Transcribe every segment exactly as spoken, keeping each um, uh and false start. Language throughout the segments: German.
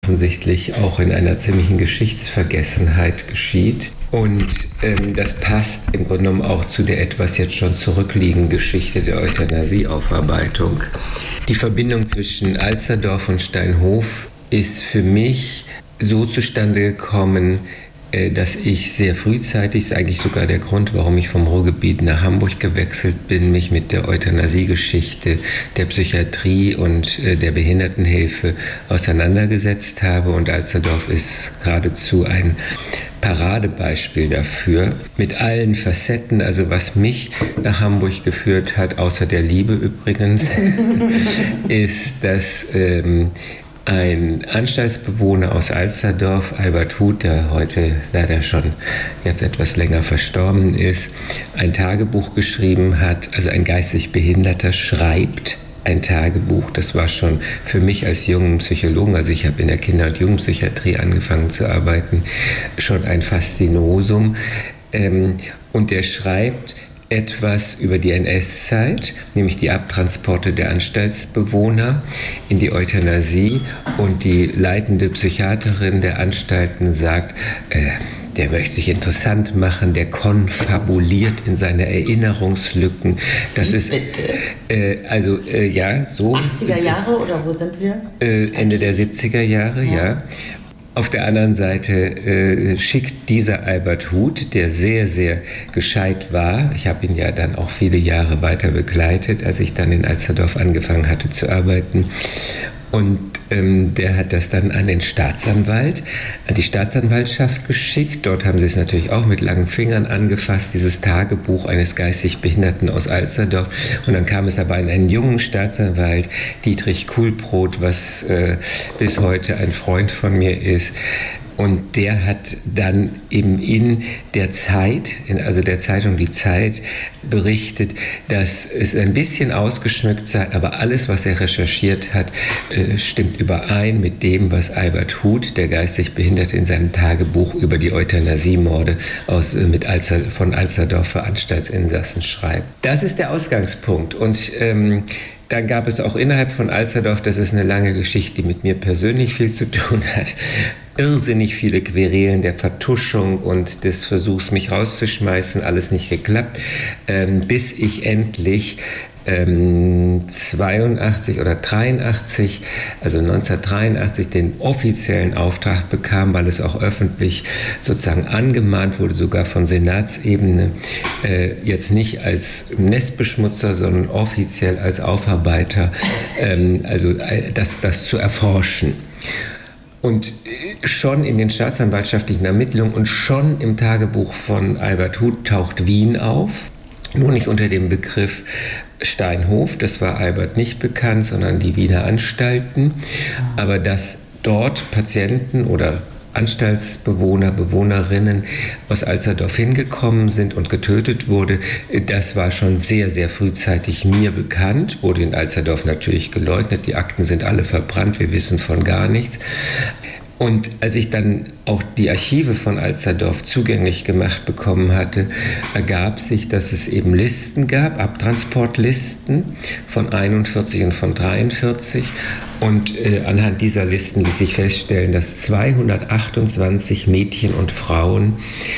offensichtlich auch in einer ziemlichen Geschichtsvergessenheit geschieht. Und ähm, das passt im Grunde genommen auch zu der etwas jetzt schon zurückliegenden Geschichte der Euthanasie-Aufarbeitung. Die Verbindung zwischen Alsterdorf und Steinhof ist für mich so zustande gekommen, dass ich sehr frühzeitig, ist eigentlich sogar der Grund, warum ich vom Ruhrgebiet nach Hamburg gewechselt bin, mich mit der Euthanasie-Geschichte der Psychiatrie und der Behindertenhilfe auseinandergesetzt habe. Und Alsterdorf ist geradezu ein Paradebeispiel dafür, mit allen Facetten. Also was mich nach Hamburg geführt hat, außer der Liebe übrigens, ist, dass ähm, ein Anstaltsbewohner aus Alsterdorf, Albert Huth, der heute leider schon jetzt etwas länger verstorben ist, ein Tagebuch geschrieben hat, also ein geistig Behinderter schreibt ein Tagebuch. Das war schon für mich als jungen Psychologen, also ich habe in der Kinder- und Jugendpsychiatrie angefangen zu arbeiten, schon ein Faszinosum. Und der schreibt etwas über die N S-Zeit, nämlich die Abtransporte der Anstaltsbewohner in die Euthanasie, und die leitende Psychiaterin der Anstalten sagt, äh, der möchte sich interessant machen, der konfabuliert in seine Erinnerungslücken. Das ist, äh, also äh, ja, so. achtziger Jahre oder wo sind wir? Äh, Ende der siebziger Jahre, ja. ja. Auf der anderen Seite äh, schickt dieser Albert Huth, der sehr, sehr gescheit war, ich habe ihn ja dann auch viele Jahre weiter begleitet, als ich dann in Alsterdorf angefangen hatte zu arbeiten, und ähm, der hat das dann an den Staatsanwalt, an die Staatsanwaltschaft geschickt. Dort haben sie es natürlich auch mit langen Fingern angefasst, dieses Tagebuch eines geistig Behinderten aus Alsterdorf. Und dann kam es aber an einen jungen Staatsanwalt, Dietrich Kuhlbrot, was äh, bis heute ein Freund von mir ist. Und der hat dann eben in der Zeit, in also der Zeitung Die Zeit, berichtet, dass es ein bisschen ausgeschmückt sei, aber alles, was er recherchiert hat, äh, stimmt überein mit dem, was Albert Huth, der geistig Behinderte, in seinem Tagebuch über die Euthanasiemorde aus, äh, mit Alster, von Alsterdorfer Anstaltsinsassen schreibt. Das ist der Ausgangspunkt. Und ähm, dann gab es auch innerhalb von Alsterdorf, das ist eine lange Geschichte, die mit mir persönlich viel zu tun hat, irrsinnig viele Querelen der Vertuschung und des Versuchs, mich rauszuschmeißen, alles nicht geklappt, ähm, bis ich endlich ähm, zweiundachtzig oder dreiundachtzig, also neunzehnhundertdreiundachtzig, den offiziellen Auftrag bekam, weil es auch öffentlich sozusagen angemahnt wurde, sogar von Senatsebene, äh, jetzt nicht als Nestbeschmutzer, sondern offiziell als Aufarbeiter, ähm, also äh, das, das zu erforschen. Und schon in den staatsanwaltschaftlichen Ermittlungen und schon im Tagebuch von Albert Huth taucht Wien auf, nur nicht unter dem Begriff Steinhof, das war Albert nicht bekannt, sondern die Wiener Anstalten, aber dass dort Patienten oder Anstaltsbewohner, Bewohnerinnen aus Alsterdorf hingekommen sind und getötet wurde, das war schon sehr, sehr frühzeitig mir bekannt, wurde in Alsterdorf natürlich geleugnet, die Akten sind alle verbrannt, wir wissen von gar nichts. Und als ich dann auch die Archive von Alsterdorf zugänglich gemacht bekommen hatte, ergab sich, dass es eben Listen gab, Abtransportlisten von einundvierzig und von dreiundvierzig. Und äh, anhand dieser Listen ließ sich feststellen, dass zweihundertachtundzwanzig Mädchen und Frauen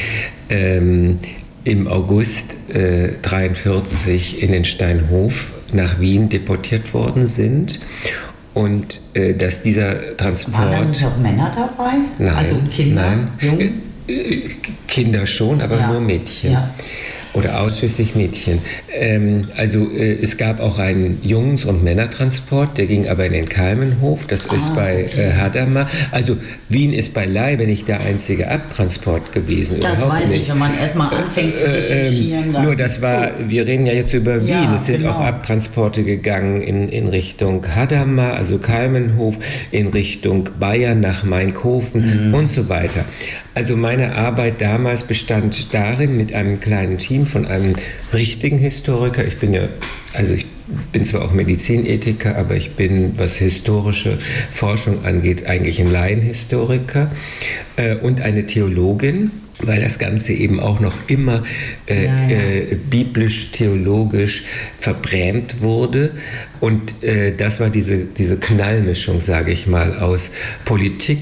ähm, im August äh, dreiundvierzig in den Steinhof nach Wien deportiert worden sind. Und äh, dass dieser Transport... Waren da nicht auch Männer dabei? Nein, also Kinder, nein. Jungen? Äh, Kinder schon, aber ja. nur Mädchen. Ja. Oder ausschließlich Mädchen. Ähm, also äh, es gab auch einen Jungs- und Männertransport, der ging aber in den Kalmenhof, das ah, ist bei okay. äh, Hadamar. Also Wien ist beileibe nicht der einzige Abtransport gewesen. Das überhaupt weiß nicht. ich, wenn man erstmal anfängt zu recherchieren. Äh, äh, nur das war, wir reden ja jetzt über Wien, ja, es sind genau. auch Abtransporte gegangen in, in Richtung Hadamar, also Kalmenhof, in Richtung Bayern nach Mainkofen mhm. und so weiter. Also meine Arbeit damals bestand darin, mit einem kleinen Team von einem richtigen Historiker, ich bin ja, also ich bin zwar auch Medizinethiker, aber ich bin, was historische Forschung angeht, eigentlich ein Laienhistoriker, äh, und eine Theologin, weil das Ganze eben auch noch immer äh, ja, ja. Äh, biblisch-theologisch verbrämt wurde. Und äh, das war diese, diese Knallmischung, sage ich mal, aus Politik,